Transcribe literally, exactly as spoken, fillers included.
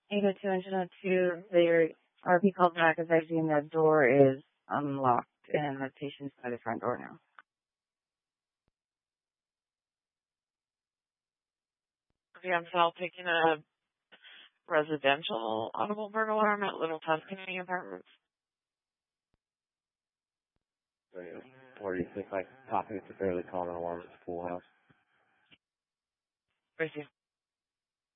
eight oh two engine oh two, the R P called back as I seen the door is unlocked and the patient's by the front door now. Okay, I'm Sal taking a residential audible burglar alarm at Little Tuscany Apartments. Or do you think like popping it's a fairly common alarm at the pool house? With you.